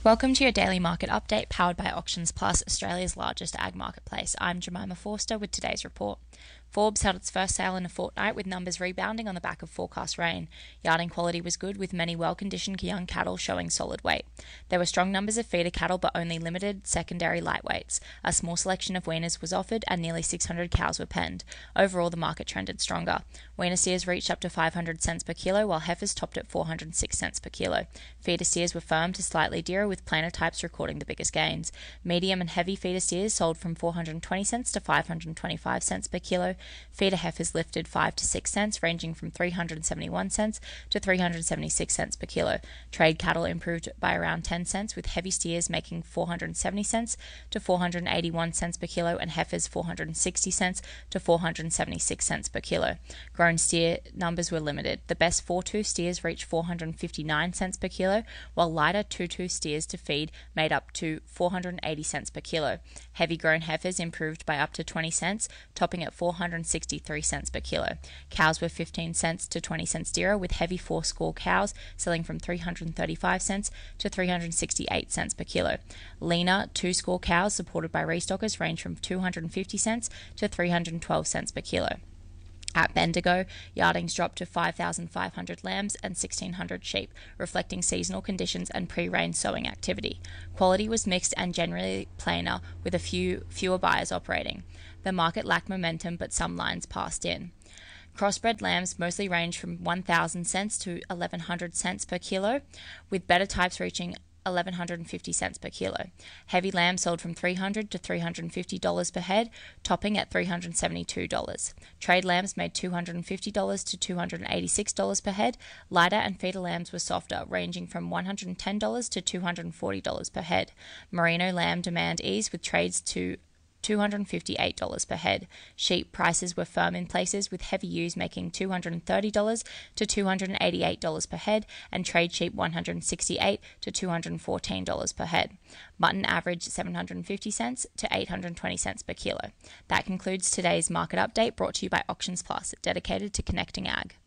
Welcome to your daily market update powered by Auctions Plus, Australia's largest ag marketplace. I'm Jemima Forster with today's report. Forbes held its first sale in a fortnight with numbers rebounding on the back of forecast rain. Yarding quality was good with many well-conditioned young cattle showing solid weight. There were strong numbers of feeder cattle but only limited secondary lightweights. A small selection of weaners was offered and nearly 600 cows were penned. Overall, the market trended stronger. Weaner steers reached up to 500 cents per kilo while heifers topped at 406 cents per kilo. Feeder steers were firm to slightly dearer with planer types recording the biggest gains. Medium and heavy feeder steers sold from 420 cents to 525 cents per kilo. Feeder heifers lifted 5 to 6 cents, ranging from 371 cents to 376 cents per kilo. Trade cattle improved by around 10 cents, with heavy steers making 470 cents to 481 cents per kilo and heifers 460 cents to 476 cents per kilo. Grown steer numbers were limited. The best 4-2 steers reached 459 cents per kilo, while lighter 2-2 steers to feed made up to 480 cents per kilo. Heavy grown heifers improved by up to 20 cents, topping at 463 cents per kilo. Cows were 15 cents to 20 cents dearer, with heavy 4-score cows selling from 335 cents to 368 cents per kilo. Leaner 2-score cows supported by restockers range from 250 cents to 312 cents per kilo. At Bendigo, yardings dropped to 5,500 lambs and 1,600 sheep, reflecting seasonal conditions and pre-rain sowing activity. Quality was mixed and generally plainer, with fewer buyers operating. The market lacked momentum, but some lines passed in. Crossbred lambs mostly range from 1,000 cents to 1,100 cents per kilo, with better types reaching 1,150 cents per kilo. Heavy lamb sold from $300 to $350 per head, topping at $372. Trade lambs made $250 to $286 per head. Lighter and feeder lambs were softer, ranging from $110 to $240 per head. Merino lamb demand eased with trades to $258 per head. Sheep prices were firm in places, with heavy ewes making $230 to $288 per head and trade sheep $168 to $214 per head. Mutton averaged 750 cents to 820 cents per kilo. That concludes today's market update, brought to you by Auctions Plus, dedicated to connecting ag.